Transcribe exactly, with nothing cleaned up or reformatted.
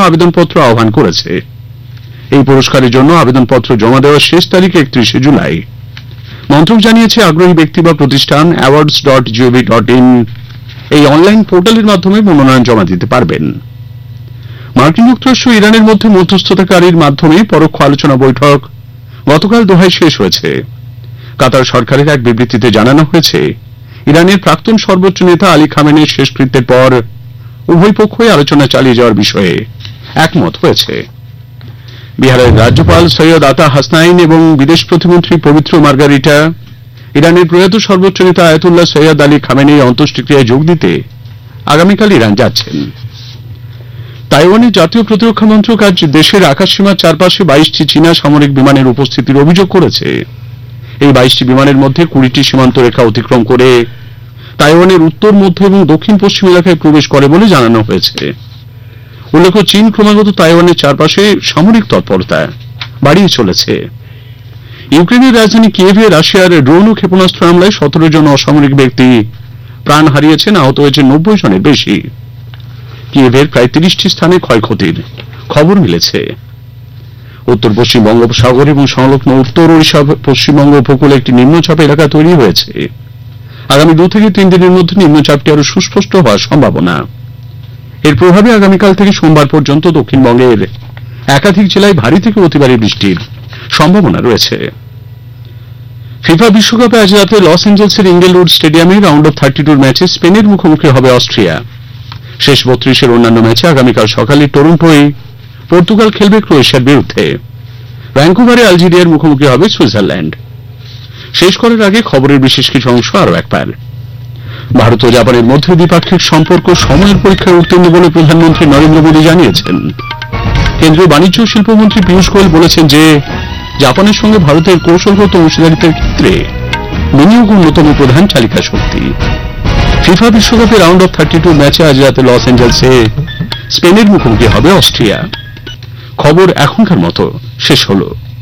আবেদনপত্র আহ্বান করেছে। এই পুরস্কারের জন্য আবেদনপত্র জমা দেওয়ার শেষ তারিখ একত্রিশে জুলাই। মন্ত্রক জানিয়েছে, আগ্রহী ব্যক্তি বা প্রতিষ্ঠান awards dot gov dot in এই অনলাইন পোর্টালের মাধ্যমে মনোনয়ন জমা দিতে পারবেন। মার্কিন যুক্তরাষ্ট্র ও ইরানের মধ্যে মধ্যস্থতাকারীর মাধ্যমে পরোক্ষ আলোচনা বৈঠক গতকাল দোহায় শেষ হয়েছে। কাতার সরকারের এক বিবৃতিতে জানানো হয়েছে, ইরানের প্রাক্তন সর্বোচ্চ নেতা আলী খামেনির শেষকৃত্যের পর উভয় পক্ষই আলোচনা চালিয়ে যাওয়ার বিষয়ে একমত হয়েছে। বিহারের রাজ্যপাল সৈয়দ আতা হাসনাইন এবং বিদেশ প্রতিমন্ত্রী পবিত্র মার্গারিটা ইরানের প্রয়াত সর্বোচ্চ নেতা আয়াতুল্লাহ সৈয়দ আলী খামেনির অন্ত্যেষ্টিক্রিয়ায় যোগ দিতে আগামীকাল ইরান যাচ্ছেন। তাইওয়ানের জাতীয় প্রতিরক্ষা মন্ত্রক আজ দেশের আকাশসীমার চারপাশে বাইশটি চীনা সামরিক বিমানের উপস্থিতির অভিযোগ করেছে। এই বাইশটি বিমানের মধ্যে কুড়িটি সীমান্ত রেখা অতিক্রম করে তাইওয়ানের উত্তর, মধ্য এবং দক্ষিণ পশ্চিম এলাকায় প্রবেশ করে বলে জানানো হয়েছে। উল্লেখ্য, চীন ক্রমাগত তাইওয়ানের চারপাশে সামরিক তৎপরতা বাড়িয়ে চলেছে। ইউক্রেনের রাজধানী কিয়েভে রাশিয়ার ড্রোন ও ক্ষেপণাস্ত্র হামলায় সতেরো জন অসামরিক ব্যক্তি প্রাণ হারিয়েছেন, আহত হয়েছে নব্বই জনের বেশি। কিয়েভের প্রায় তিরিশটি স্থানে ক্ষয়ক্ষতির খবর মিলেছে। উত্তর পশ্চিম বঙ্গোপসাগর এবং সংলগ্ন উত্তর ওড়িশা পশ্চিমবঙ্গ উপকূলে একটি নিম্নচাপ এলাকা তৈরি হয়েছে। আগামী দু থেকে তিন দিনের মধ্যে নিম্নচাপটি আরো সুস্পষ্ট হওয়ার সম্ভাবনা। এর প্রভাবে আগামীকাল থেকে সোমবার পর্যন্ত দক্ষিণবঙ্গের একাধিক জেলায় ভারী থেকে অতি ভারী বৃষ্টির সম্ভাবনা রয়েছে। ফিফা বিশ্বকাপে আজ রাতে লস এঞ্জেলসের ইঙ্গেল রোড স্টেডিয়ামে রাউন্ড অফ থার্টি টুর ম্যাচে স্পেনের মুখোমুখি হবে অস্ট্রিয়া। শেষ বত্রিশের অন্যান্য ম্যাচে আগামীকাল সকালে টরন্টোয় পর্তুগাল খেলবে ক্রোয়েশিয়ার বিরুদ্ধে। ভ্যাঙ্কুভারে আলজেরিয়ার মুখোমুখি হবে সুইজারল্যান্ড। শেষ করার আগে খবরের বিশেষ কিছু অংশ আরও একবার। ভারত ও জাপানের মধ্যে দ্বিপাক্ষিক সম্পর্ক সময়ের পরীক্ষায় উত্তীর্ণ বলে প্রধানমন্ত্রী নরেন্দ্র মোদী জানিয়েছেন। কেন্দ্রীয় বাণিজ্য ও শিল্পমন্ত্রী পীযূষ গোয়েল বলেছেন যে, জাপানের সঙ্গে ভারতের কৌশলগত অংশীদারিত্বের ক্ষেত্রে বিনিয়োগ অন্যতম প্রধান চালিকা শক্তি। ফিফা বিশ্বকাপে রাউন্ড অফ থার্টি টু ম্যাচে আজ রাতে লস এঞ্জেলসে স্পেনের মুখোমুখি হবে অস্ট্রিয়া। খবর এখনকার মতো শেষ হলো।